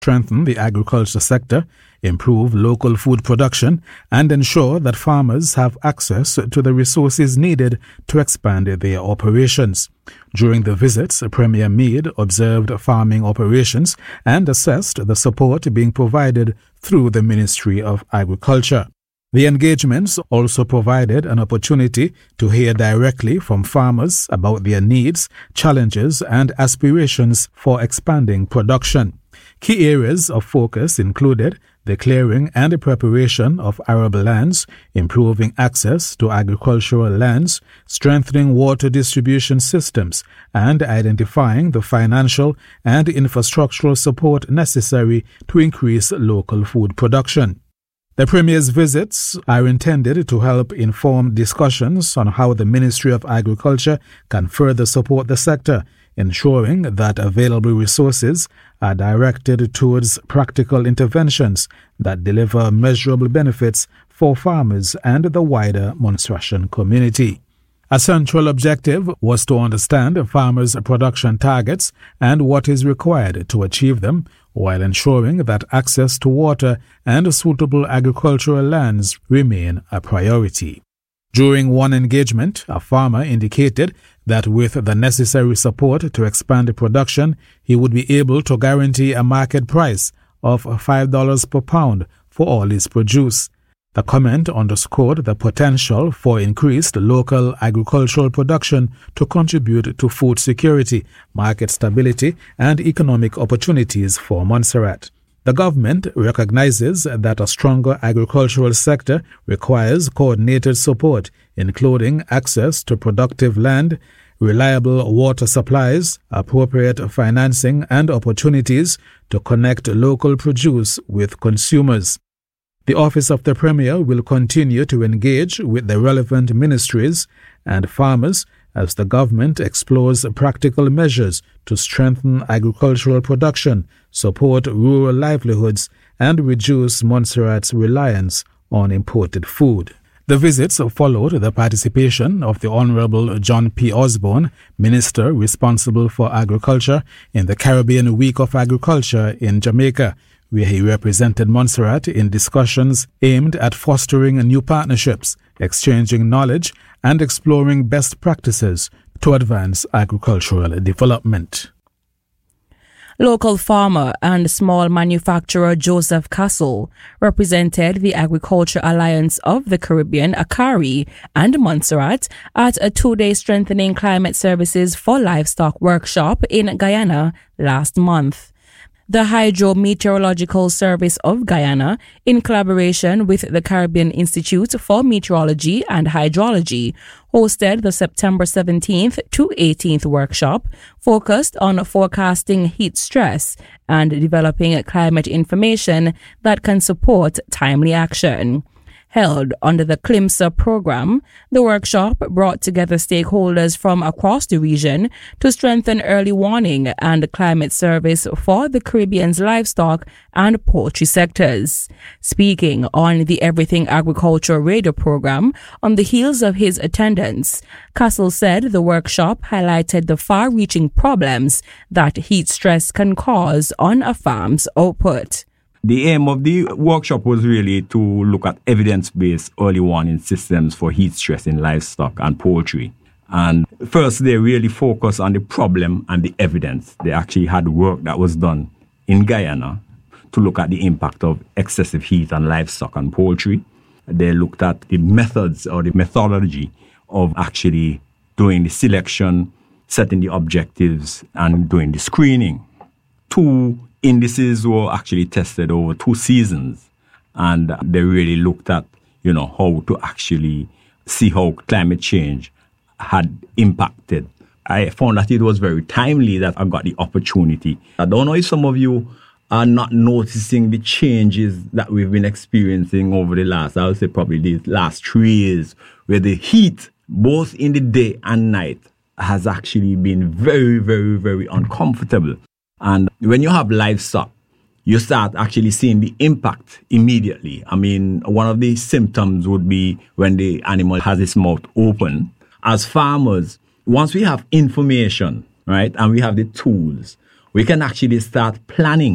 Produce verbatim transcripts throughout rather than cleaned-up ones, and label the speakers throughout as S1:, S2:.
S1: strengthen the agriculture sector, improve local food production, and ensure that farmers have access to the resources needed to expand their operations. During the visits, Premier Meade observed farming operations and assessed the support being provided through the Ministry of Agriculture. The engagements also provided an opportunity to hear directly from farmers about their needs, challenges, and aspirations for expanding production. Key areas of focus included the clearing and the preparation of arable lands, improving access to agricultural lands, strengthening water distribution systems, and identifying the financial and infrastructural support necessary to increase local food production. The Premier's visits are intended to help inform discussions on how the Ministry of Agriculture can further support the sector, ensuring that available resources are directed towards practical interventions that deliver measurable benefits for farmers and the wider Montserratian community. A central objective was to understand farmers' production targets and what is required to achieve them, while ensuring that access to water and suitable agricultural lands remain a priority. During one engagement, a farmer indicated that with the necessary support to expand production, he would be able to guarantee a market price of five dollars per pound for all his produce. The comment underscored the potential for increased local agricultural production to contribute to food security, market stability, and economic opportunities for Montserrat. The government recognizes that a stronger agricultural sector requires coordinated support, including access to productive land, reliable water supplies, appropriate financing, and opportunities to connect local produce with consumers. The Office of the Premier will continue to engage with the relevant ministries and farmers as the government explores practical measures to strengthen agricultural production, support rural livelihoods, and reduce Montserrat's reliance on imported food. The visits followed the participation of the Honourable John P. Osborne, Minister responsible for Agriculture, in the Caribbean Week of Agriculture in Jamaica, where he represented Montserrat in discussions aimed at fostering new partnerships, exchanging knowledge, and exploring best practices to advance agricultural development.
S2: Local farmer and small manufacturer Joseph Castle represented the Agriculture Alliance of the Caribbean, ACARI, and Montserrat at a two-day Strengthening Climate Services for Livestock workshop in Guyana last month. The Hydrometeorological Service of Guyana, in collaboration with the Caribbean Institute for Meteorology and Hydrology, hosted the September seventeenth to eighteenth workshop focused on forecasting heat stress and developing climate information that can support timely action. Held under the CLIMSA program, the workshop brought together stakeholders from across the region to strengthen early warning and climate service for the Caribbean's livestock and poultry sectors. Speaking on the Everything Agriculture radio program on the heels of his attendance, Castle said the workshop highlighted the far-reaching problems that heat stress can cause on a farm's output.
S3: The aim of the workshop was really to look at evidence-based early warning systems for heat stress in livestock and poultry. And first, they really focused on the problem and the evidence. They actually had work that was done in Guyana to look at the impact of excessive heat on livestock and poultry. They looked at the methods or the methodology of actually doing the selection, setting the objectives, and doing the screening. Two indices were actually tested over two seasons, and they really looked at, you know, how to actually see how climate change had impacted. I found that it was very timely that I got the opportunity. I don't know if some of you are not noticing the changes that we've been experiencing over the last, I would say probably the last three years, where the heat, both in the day and night, has actually been very, very, very uncomfortable. And when you have livestock, you start actually seeing the impact immediately. I mean, one of the symptoms would be when the animal has its mouth open. As farmers, once we have information, right, and we have the tools, we can actually start planning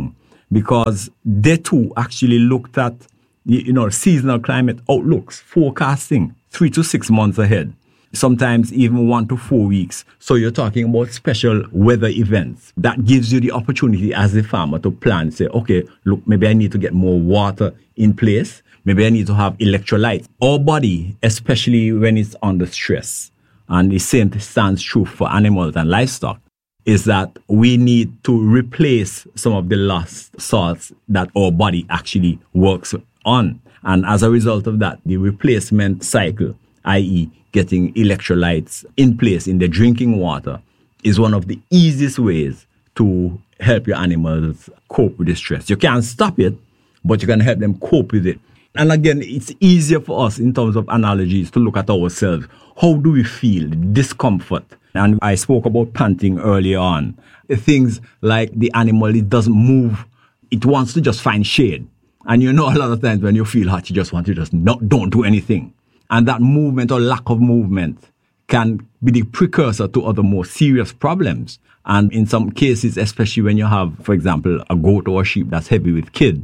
S3: because they too actually looked at, you know, seasonal climate outlooks, forecasting three to six months ahead, sometimes even one to four weeks. So you're talking about special weather events. That gives you the opportunity as a farmer to plan, say, okay, look, maybe I need to get more water in place. Maybe I need to have electrolytes. Our body, especially when it's under stress, and the same stands true for animals and livestock, is that we need to replace some of the lost salts that our body actually works on. And as a result of that, the replacement cycle, that is getting electrolytes in place in the drinking water, is one of the easiest ways to help your animals cope with the stress. You can't stop it, but you can help them cope with it. And again, it's easier for us in terms of analogies to look at ourselves. How do we feel? Discomfort. And I spoke about panting earlier on. Things like the animal, it doesn't move. It wants to just find shade. And you know, a lot of times when you feel hot, you just want to just not, don't do anything. And that movement or lack of movement can be the precursor to other more serious problems. And in some cases, especially when you have, for example, a goat or a sheep that's heavy with kid,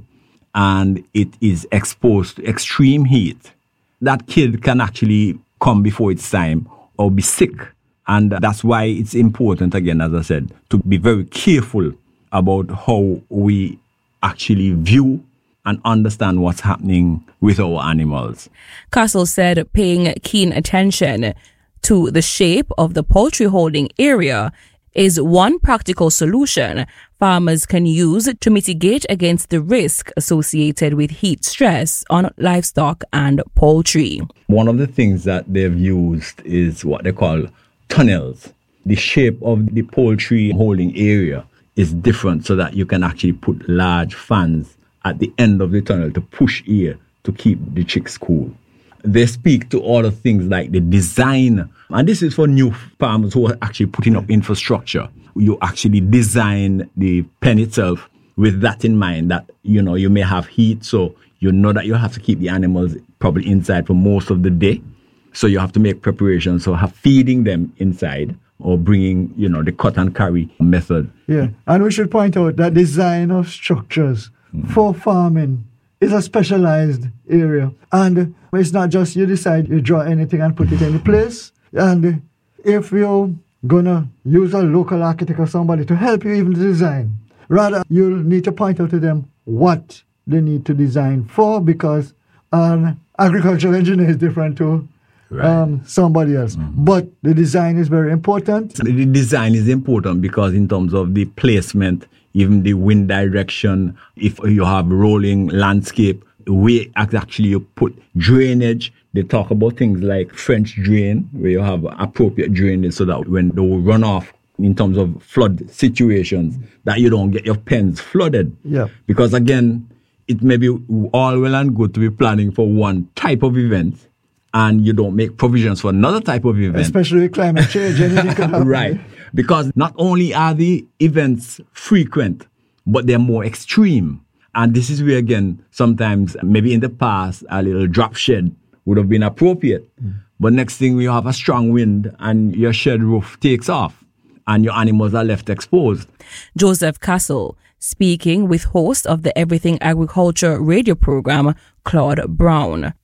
S3: and it is exposed to extreme heat, that kid can actually come before its time or be sick. And that's why it's important, again, as I said, to be very careful about how we actually view and understand what's happening with our animals.
S2: Castle said paying keen attention to the shape of the poultry holding area is one practical solution farmers can use to mitigate against the risk associated with heat stress on livestock and poultry.
S3: One of the things that they've used is what they call tunnels. The shape of the poultry holding area is different so that you can actually put large fans at the end of the tunnel to push air to keep the chicks cool. They speak to all the things like the design, and this is for new farmers who are actually putting up infrastructure. You actually design the pen itself with that in mind, that, you know, you may have heat, so you know that you have to keep the animals probably inside for most of the day. So you have to make preparations, so have feeding them inside or bringing, you know, the cut and carry method.
S4: Yeah, and we should point out that design of structures mm. for farming is a specialized area. And it's not just you decide you draw anything and put it in place. And if you're going to use a local architect or somebody to help you even design, rather you'll need to point out to them what they need to design for, because an agricultural engineer is different to right. um, somebody else. Mm-hmm. But the design is very important.
S3: The design is important because in terms of the placement, even the wind direction, if you have rolling landscape, where actually you put drainage. They talk about things like French drain, where you have appropriate drainage so that when they will run off in terms of flood situations, that you don't get your pens flooded.
S4: Yeah.
S3: Because again, it may be all well and good to be planning for one type of event, and you don't make provisions for another type of event.
S4: Especially with climate change. Anything could happen.
S3: Right. Because not only are the events frequent, but they're more extreme. And this is where, again, sometimes, maybe in the past, a little drop shed would have been appropriate. Mm. But next thing, we have a strong wind and your shed roof takes off and your animals are left exposed.
S2: Joseph Castle, speaking with host of the Everything Agriculture radio program, Claude Brown.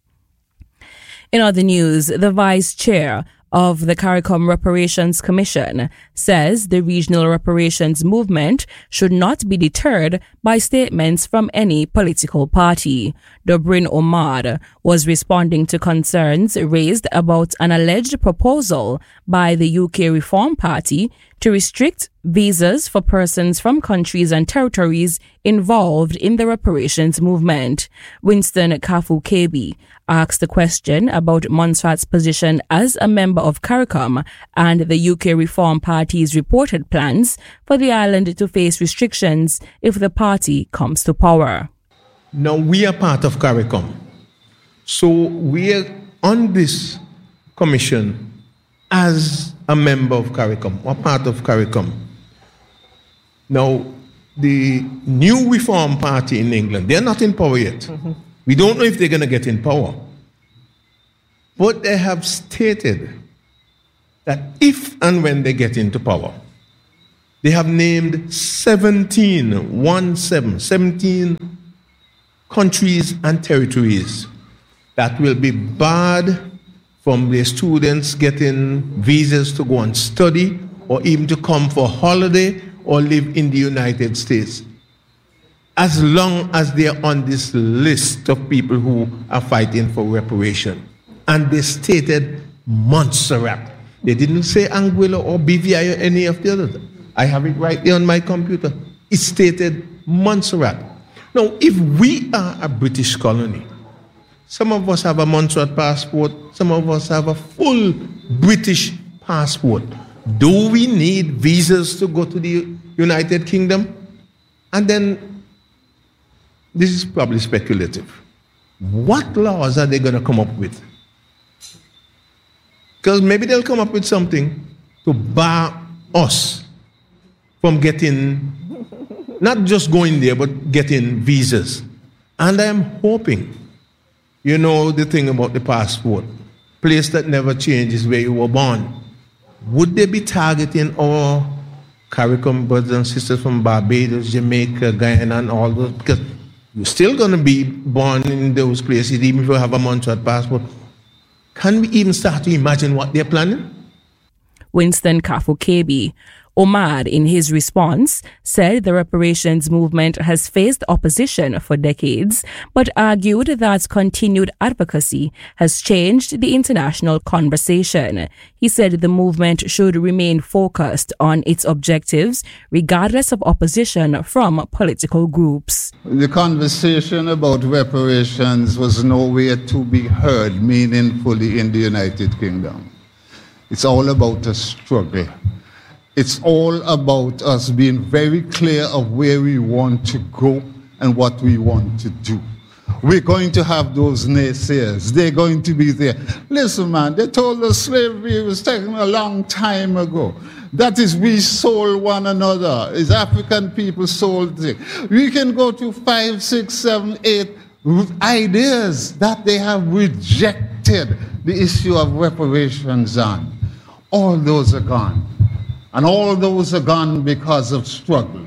S2: In other news, the vice chair of the CARICOM Reparations Commission says the regional reparations movement should not be deterred by statements from any political party. Dobrin Omar was responding to concerns raised about an alleged proposal by the U K Reform Party to restrict visas for persons from countries and territories involved in the reparations movement. Winston Kafu-Kebi asked the question about Montserrat's position as a member of CARICOM and the U K Reform Party's reported plans for the island to face restrictions if the party comes to power.
S5: Now, we are part of CARICOM. So we are on this commission as a member of CARICOM or part of CARICOM. Now, the new Reform Party in England, they're not in power yet. Mm-hmm. We don't know if they're going to get in power. But they have stated that if and when they get into power, They have named seventeen, one seven, seventeen countries and territories that will be barred from their students getting visas to go and study or even to come for holiday or live in the United States, as long as they are on this list of people who are fighting for reparation. And they stated Montserrat. They didn't say Anguilla or B V I or any of the others. I have it right there on my computer. It stated Montserrat. Now, if we are a British colony, some of us have a Montserrat passport, some of us have a full British passport. Do we need visas to go to the United Kingdom? And then, this is probably speculative. What laws are they going to come up with? Because maybe they'll come up with something to bar us from getting, not just going there, but getting visas. And I'm hoping, you know the thing about the passport, place that never changes where you were born. Would they be targeting our CARICOM brothers and sisters from Barbados, Jamaica, Guyana, and all those? Because you're still going to be born in those places, even if you have a Montserrat passport. Can we even start to imagine what they're planning?
S2: Winston Kafukebi. Omar, in his response, said the reparations movement has faced opposition for decades, but argued that continued advocacy has changed the international conversation. He said the movement should remain focused on its objectives, regardless of opposition from political groups.
S6: The conversation about reparations was nowhere to be heard meaningfully in the United Kingdom. It's all about a struggle. It's all about us being very clear of where we want to go and what we want to do. We're going to have those naysayers. They're going to be there. Listen, man, they told us slavery was taken a long time ago. That is, we sold one another. As African people sold it. We can go to five, six, seven, eight ideas that they have rejected the issue of reparations on. All those are gone. And all those are gone because of struggle.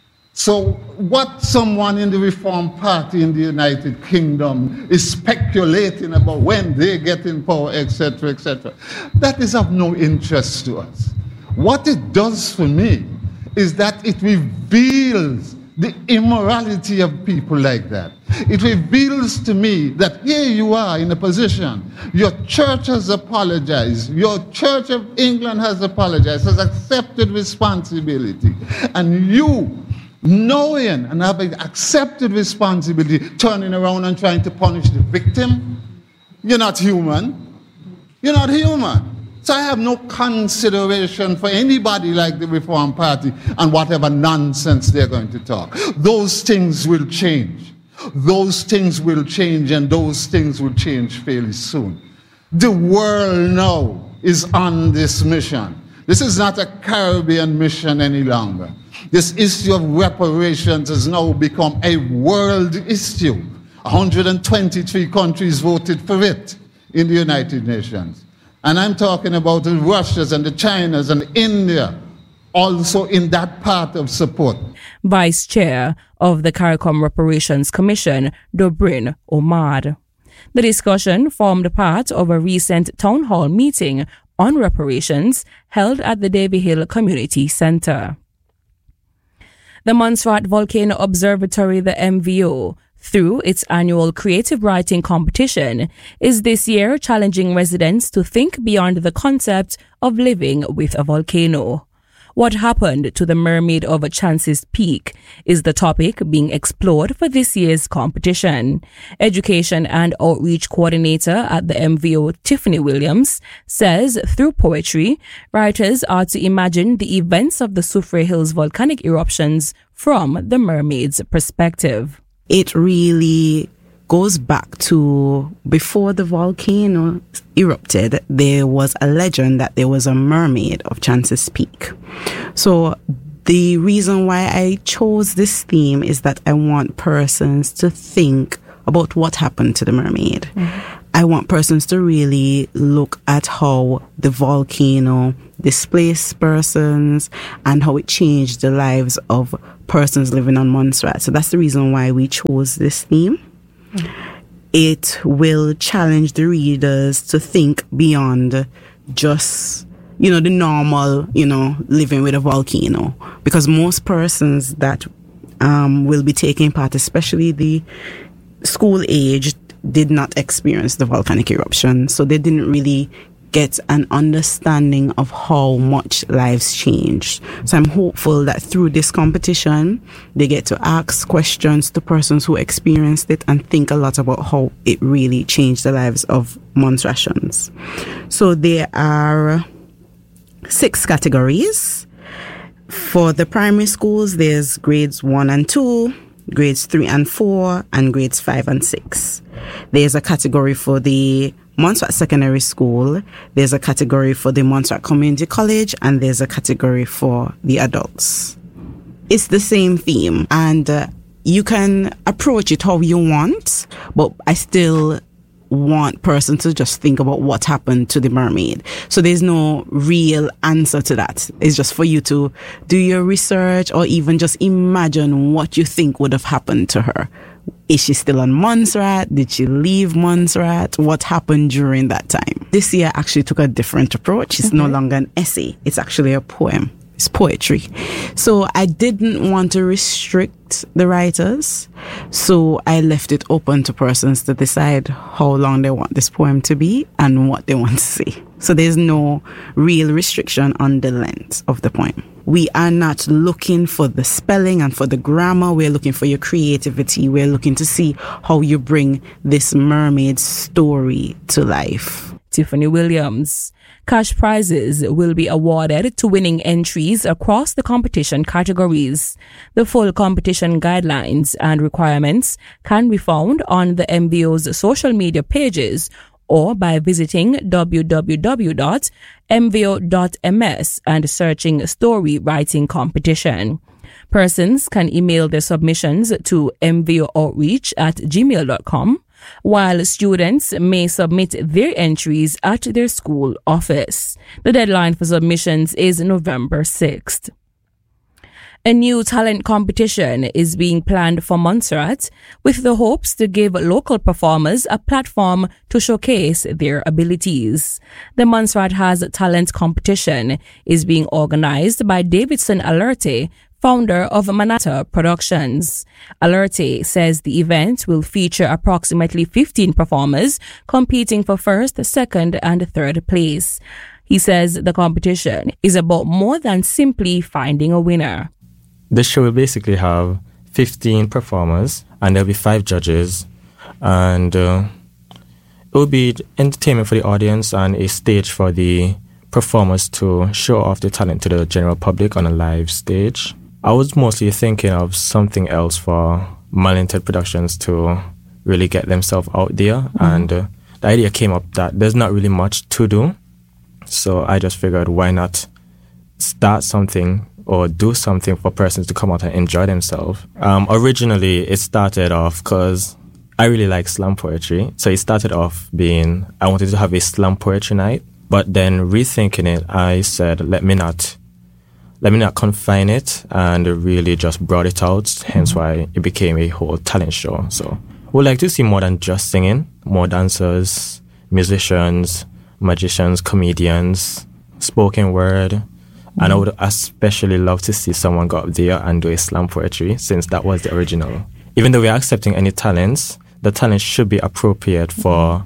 S6: So what someone in the Reform Party in the United Kingdom is speculating about when they get in power, et cetera, et cetera, that is of no interest to us. What it does for me is that it reveals the immorality of people like that. It reveals to me that here you are in a position, your church has apologized, your Church of England has apologized, has accepted responsibility, and you, knowing and having accepted responsibility, turning around and trying to punish the victim, you're not human. You're not human. So I have no consideration for anybody like the Reform Party and whatever nonsense they're going to talk. Those things will change. Those things will change, and those things will change fairly soon. The world now is on this mission. This is not a Caribbean mission any longer. This issue of reparations has now become a world issue. one hundred twenty-three countries voted for it in the United Nations. And I'm talking about the Russias and the Chinas and India also in that part of support.
S2: Vice Chair of the CARICOM Reparations Commission, Dobrin Omar. The discussion formed part of a recent town hall meeting on reparations held at the Davy Hill Community Center. The Montserrat Volcano Observatory, the M V O, through its annual creative writing competition, is this year challenging residents to think beyond the concept of living with a volcano. What happened to the mermaid of Chances Peak is the topic being explored for this year's competition. Education and Outreach Coordinator at the M V O, Tiffany Williams, says through poetry, writers are to imagine the events of the Soufriere Hills volcanic eruptions from the mermaid's perspective.
S7: It really goes back to before the volcano erupted, there was a legend that there was a mermaid of Chances Peak. So the reason why I chose this theme is that I want persons to think about what happened to the mermaid. Mm-hmm. I want persons to really look at how the volcano displaced persons and how it changed the lives of persons living on Montserrat. So that's the reason why we chose this theme. Mm-hmm. It will challenge the readers to think beyond just, you know, the normal, you know, living with a volcano. Because most persons that um, will be taking part, especially the school age, did not experience the volcanic eruption. So they didn't really get an understanding of how much lives changed. So I'm hopeful that through this competition, they get to ask questions to persons who experienced it and think a lot about how it really changed the lives of Montserratians. So there are six categories. For the primary schools, there's grades one and two, grades three and four, and grades five and six. There's a category for the Montserrat Secondary School, there's a category for the Montserrat Community College, and there's a category for the adults. It's the same theme, and uh, you can approach it how you want, but I still want person to just think about what happened to the mermaid. So there's no real answer to that. It's just for you to do your research or even just imagine what you think would have happened to her. Is she still on Montserrat? Did she leave Montserrat? What happened during that time? This year I actually took a different approach. It's mm-hmm. no longer an essay. It's actually a poem. It's poetry. So I didn't want to restrict the writers. So I left it open to persons to decide how long they want this poem to be and what they want to say. So there's no real restriction on the length of the poem. We are not looking for the spelling and for the grammar. We're looking for your creativity. We're looking to see how you bring this mermaid story to life.
S2: Tiffany Williams. Cash prizes will be awarded to winning entries across the competition categories. The full competition guidelines and requirements can be found on the M V O's social media pages or by visiting w w w dot m v o dot m s and searching Story Writing Competition. Persons can email their submissions to m v o outreach at gmail dot com, while students may submit their entries at their school office. The deadline for submissions is November sixth. A new talent competition is being planned for Montserrat with the hopes to give local performers a platform to showcase their abilities. The Montserrat Has Talent competition is being organized by Davidson Alerte, founder of Manata Productions. Alerte says the event will feature approximately fifteen performers competing for first, second, and third place. He says the competition is about more than simply finding a winner.
S8: The show will basically have fifteen performers, and there'll be five judges, and uh, it will be entertainment for the audience and a stage for the performers to show off their talent to the general public on a live stage. I was mostly thinking of something else for Malinted Productions to really get themselves out there, mm-hmm. and uh, the idea came up that there's not really much to do, so I just figured why not start something or do something for persons to come out and enjoy themselves. Um, originally, it started off because I really like slam poetry. So it started off being, I wanted to have a slam poetry night. But then rethinking it, I said, let me not, let me not confine it, and really just brought it out. Hence why it became a whole talent show. So we'd like to see more than just singing, more dancers, musicians, magicians, comedians, spoken word. And I would especially love to see someone go up there and do a slam poetry, since that was the original. Even though we are accepting any talents, the talent should be appropriate for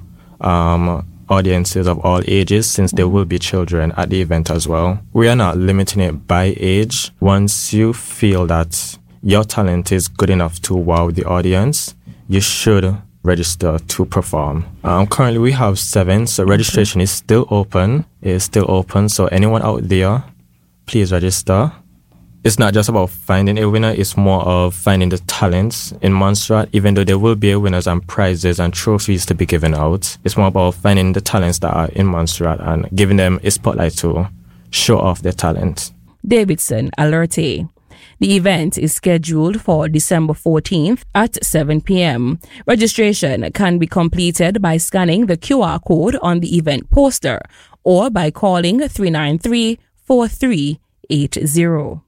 S8: um, audiences of all ages, since there will be children at the event as well. We are not limiting it by age. Once you feel that your talent is good enough to wow the audience, you should register to perform. Um, currently we have seven, so registration is still open. It is still open, so anyone out there, please register. It's not just about finding a winner, it's more of finding the talents in Montserrat, even though there will be winners and prizes and trophies to be given out. It's more about finding the talents that are in Montserrat and giving them a spotlight to show off their talent.
S2: Davidson Alerte. The event is scheduled for December fourteenth at seven p.m. Registration can be completed by scanning the Q R code on the event poster or by calling three nine three, four three eight zero.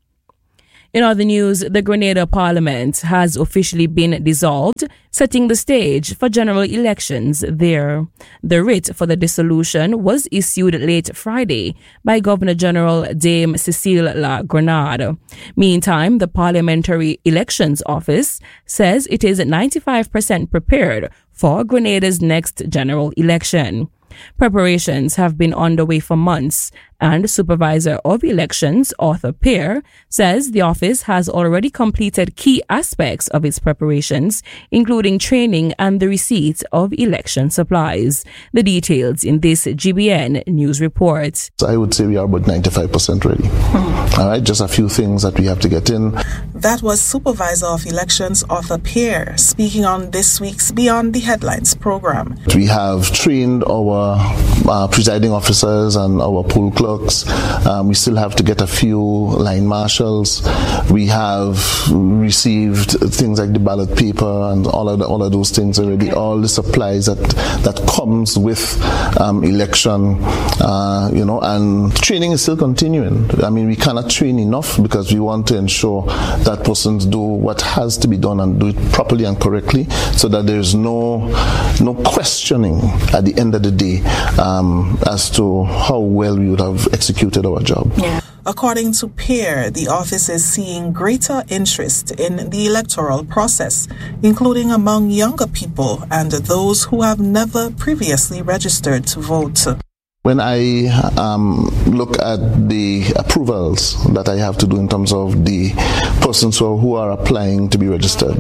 S2: In other news, the Grenada Parliament has officially been dissolved, setting the stage for general elections there. The writ for the dissolution was issued late Friday by Governor-General Dame Cecile La Grenade. Meantime, the Parliamentary Elections Office says it is ninety-five percent prepared for Grenada's next general election. Preparations have been underway for months, and Supervisor of Elections Arthur Pear says the office has already completed key aspects of its preparations, including training and the receipt of election supplies. The details in this G B N news report.
S9: I would say we are about ninety-five percent ready. Hmm. All right, just a few things that we have to get in.
S10: That was Supervisor of Elections Arthur Pear speaking on this week's Beyond the Headlines program.
S9: We have trained our uh, presiding officers and our poll clerks. Um, we still have to get a few line marshals. We have received things like the ballot paper and all of the, all of those things already. All the supplies that that comes with um, election, uh, you know, and training is still continuing. I mean, we cannot train enough because we want to ensure that persons do what has to be done and do it properly and correctly, so that there's no no questioning at the end of the day um, as to how well we would have executed our job.
S10: Yeah. According to Pear, the office is seeing greater interest in the electoral process, including among younger people and those who have never previously registered to vote.
S9: When I um, look at the approvals that I have to do in terms of the persons who are, who are applying to be registered,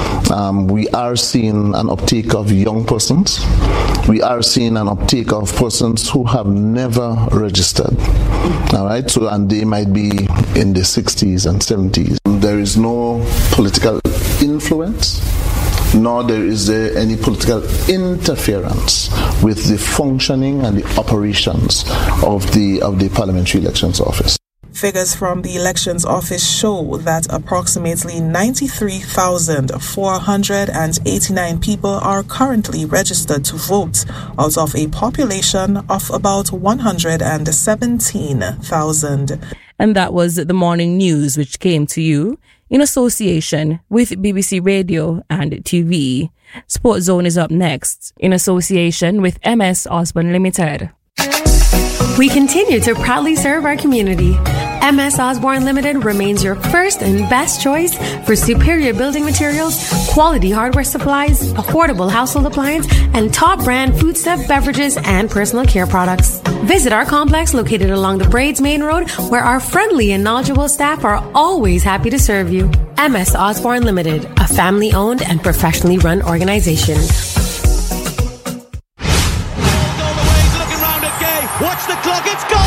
S9: um, we are seeing an uptake of young persons. We are seeing an uptake of persons who have never registered. All right, so and they might be in the sixties and seventies. There is no political influence, nor there is there any political interference with the functioning and the operations of the of the Parliamentary Elections Office.
S10: Figures from the Elections Office show that approximately ninety-three thousand four hundred eighty-nine people are currently registered to vote out of a population of about one hundred seventeen thousand.
S2: And that was the morning news, which came to you in association with B B C Radio and T V. Sports Zone is up next in association with M S Osborne Limited.
S11: We continue to proudly serve our community. M S Osborne Limited remains your first and best choice for superior building materials, quality hardware supplies, affordable household appliance, and top brand foodstuff, beverages, and personal care products. Visit our complex located along the Braids Main Road, where our friendly and knowledgeable staff are always happy to serve you. M S Osborne Limited, a family-owned and professionally run organization.
S12: Watch the clock, it's goal!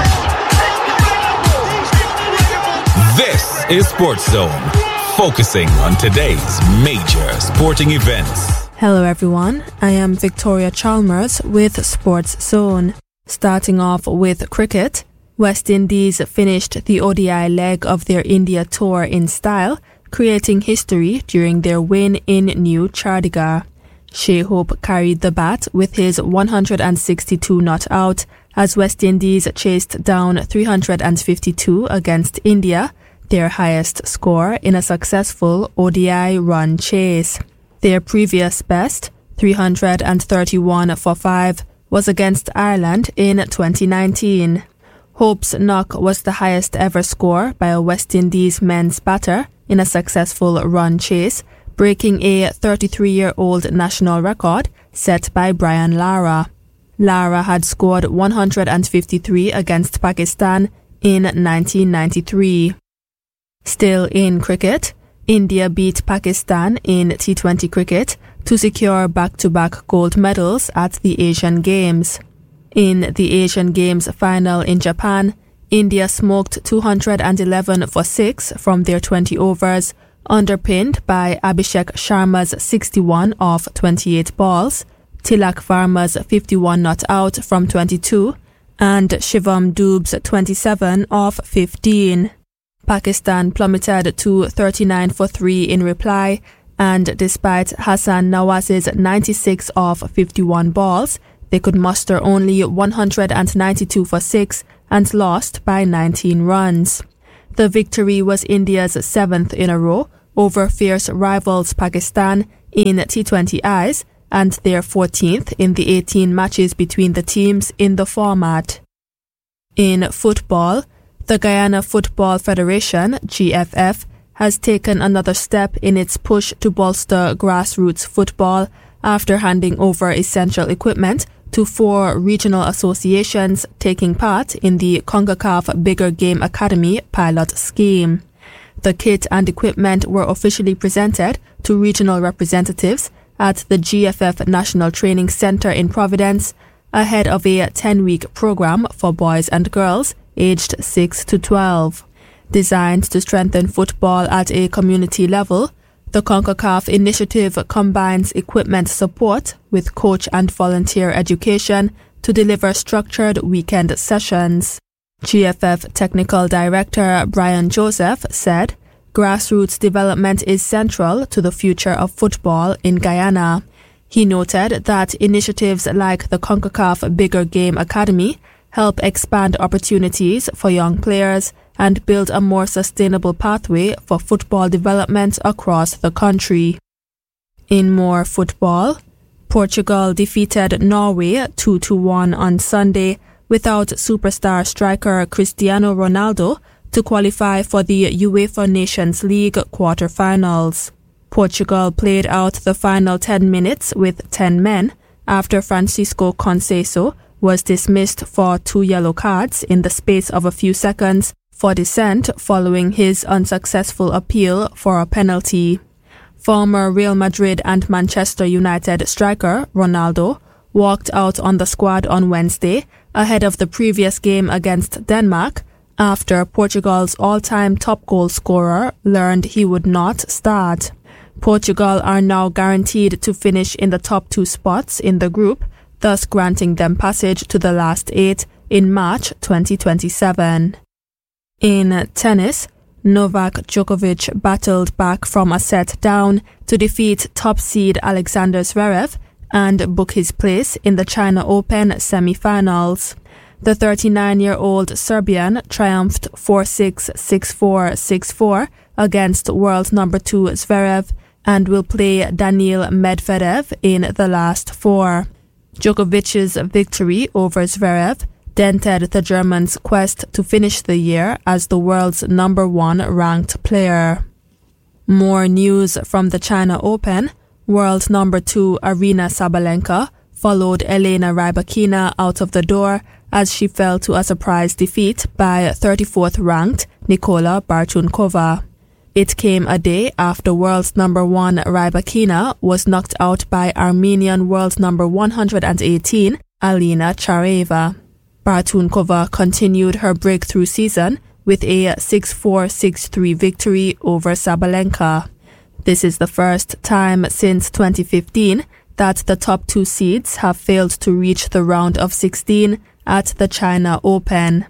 S13: This is Sports Zone, focusing on today's major sporting events.
S14: Hello everyone, I am Victoria Chalmers with Sports Zone. Starting off with cricket, West Indies finished the O D I leg of their India tour in style, creating history during their win in New Chandigarh. Shai Hope carried the bat with his one hundred sixty-two not out as West Indies chased down three hundred fifty-two against India, their highest score in a successful O D I run chase. Their previous best, three hundred thirty-one for five, was against Ireland in twenty nineteen. Hope's knock was the highest ever score by a West Indies men's batter in a successful run chase, breaking a thirty-three-year-old national record set by Brian Lara. Lara had scored one hundred fifty-three against Pakistan in nineteen ninety-three. Still in cricket, India beat Pakistan in T twenty cricket to secure back-to-back gold medals at the Asian Games. In the Asian Games final in Japan, India smoked two hundred eleven for six from their twenty overs, underpinned by Abhishek Sharma's sixty-one off twenty-eight balls, Tilak Varma's fifty-one not out from twenty-two, and Shivam Dub's twenty-seven off fifteen. Pakistan plummeted to thirty-nine for three in reply, and despite Hassan Nawaz's ninety-six off fifty-one balls, they could muster only one hundred ninety-two for six and lost by nineteen runs. The victory was India's seventh in a row over fierce rivals Pakistan in T twenty Is and their fourteenth in the eighteen matches between the teams in the format. In football, the Guyana Football Federation, G F F, has taken another step in its push to bolster grassroots football after handing over essential equipment to four regional associations taking part in the CONCACAF Bigger Game Academy pilot scheme. The kit and equipment were officially presented to regional representatives at the G F F National Training Center in Providence ahead of a ten-week program for boys and girls aged six to twelve. Designed to strengthen football at a community level, the CONCACAF initiative combines equipment support with coach and volunteer education to deliver structured weekend sessions. G F F Technical Director Brian Joseph said, "Grassroots development is central to the future of football in Guyana." He noted that initiatives like the CONCACAF Bigger Game Academy help expand opportunities for young players and build a more sustainable pathway for football development across the country. In more football, Portugal defeated Norway two to one on Sunday without superstar striker Cristiano Ronaldo to qualify for the UEFA Nations League quarter-finals. Portugal played out the final ten minutes with ten men after Francisco Conceição was dismissed for two yellow cards in the space of a few seconds for dissent following his unsuccessful appeal for a penalty. Former Real Madrid and Manchester United striker Ronaldo walked out on the squad on Wednesday ahead of the previous game against Denmark after Portugal's all-time top goal scorer learned he would not start. Portugal are now guaranteed to finish in the top two spots in the group, thus granting them passage to the last eight in March twenty twenty-seven. In tennis, Novak Djokovic battled back from a set down to defeat top seed Alexander Zverev and book his place in the China Open semi-finals. The thirty-nine-year-old Serbian triumphed four six, six four, six four against world number two Zverev and will play Daniil Medvedev in the last four. Djokovic's victory over Zverev dented the German's quest to finish the year as the world's number one ranked player. More news from the China Open. World number two Aryna Sabalenka followed Elena Rybakina out of the door as she fell to a surprise defeat by thirty-fourth ranked Nikola Bartunkova. It came a day after world number one Rybakina was knocked out by Armenian world number one hundred eighteen Alina Chareva. Bartunkova continued her breakthrough season with a six four, six three victory over Sabalenka. This is the first time since twenty fifteen that the top two seeds have failed to reach the round of sixteen at the China Open.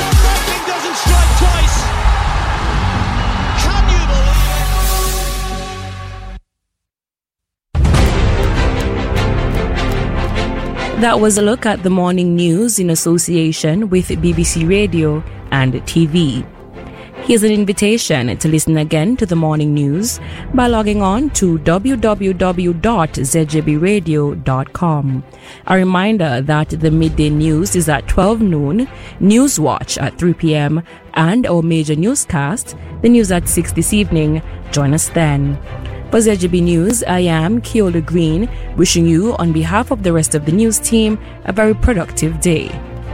S2: That was a look at the morning news in association with B B C Radio and T V. Here's an invitation to listen again to the morning news by logging on to w w w dot z j b radio dot com. A reminder that the midday news is at twelve noon, Newswatch at three p.m. and our major newscast, the news at six this evening. Join us then. For Z J B News, I am Keola Green, wishing you, on behalf of the rest of the news team, a very productive day.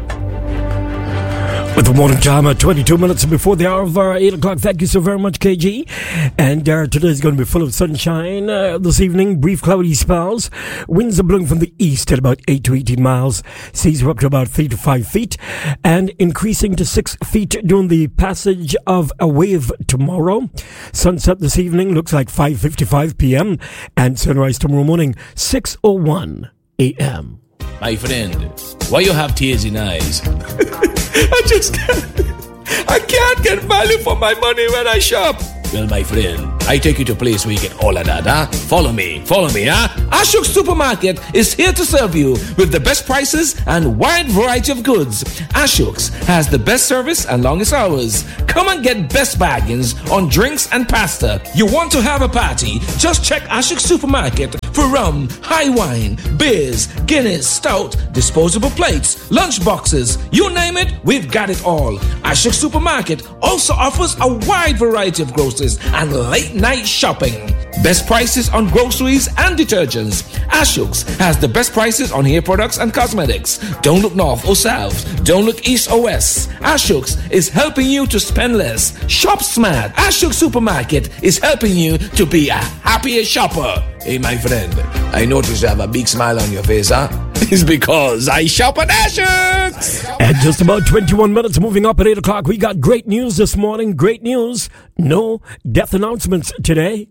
S15: With the morning time at twenty-two minutes before the hour of uh, eight o'clock. Thank you so very much, K G. And uh, today is going to be full of sunshine. Uh, this evening, brief cloudy spells. Winds are blowing from the east at about eight to eighteen miles. Seas are up to about three to five feet. And increasing to six feet during the passage of a wave tomorrow. Sunset this evening looks like five fifty-five p.m. And sunrise tomorrow morning, six oh one a.m.
S16: My friend, why you have tears in eyes?
S15: I just can't.
S16: I can't get value for my money when I shop. Well, my friend, I take you to a place where you get all of that, huh? Follow me, follow me, huh? Ashok Supermarket is here to serve you with the best prices and wide variety of goods. Ashok's has the best service and longest hours. Come and get best bargains on drinks and pasta. You want to have a party? Just check Ashok Supermarket for rum, high wine, beers, Guinness, stout, disposable plates, lunch boxes, you name it, we've got it all. Ashok Supermarket also offers a wide variety of groceries and late night shopping. Best prices on groceries and detergents. Ashok's has the best prices on hair products and cosmetics. Don't look north or south. Don't look east or west. Ashok's is helping you to spend less. Shop smart. Ashok Supermarket is helping you to be a happier shopper. Hey, my friend, I notice you have a big smile on your face, huh? It's because I shop at Ashok's.
S15: At just about twenty-one minutes, moving up at eight o'clock, we got great news this morning. Great news. No death announcements today.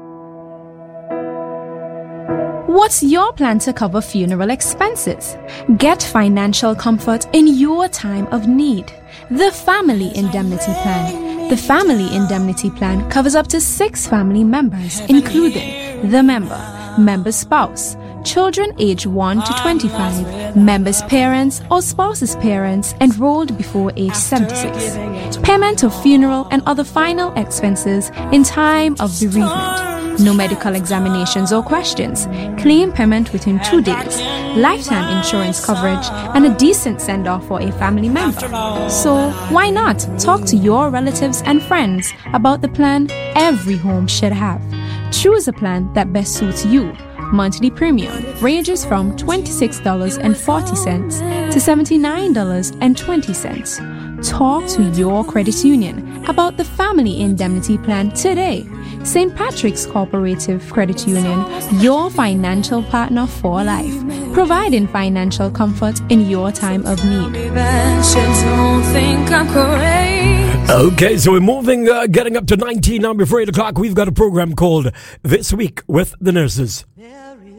S17: What's your plan to cover funeral expenses? Get financial comfort in your time of need. The Family Indemnity Plan. The Family Indemnity Plan covers up to six family members, including the member, member's spouse, children aged one to twenty-five, member's parents or spouse's parents enrolled before age seventy-six. Payment of funeral and other final expenses in time of bereavement. No medical examinations or questions. Claim payment within two days. Lifetime insurance coverage and a decent send-off for a family member. So why not talk to your relatives and friends about the plan every home should have. Choose a plan that best suits you. Monthly premium ranges from twenty-six dollars and forty cents to seventy-nine dollars and twenty cents. Talk to your credit union about the Family Indemnity Plan today. Saint Patrick's Cooperative Credit Union, your financial partner for life, providing financial comfort in your time of need.
S15: Okay, so we're moving, uh, getting up to nineteen now before eight o'clock. We've got a program called This Week with the Nurses.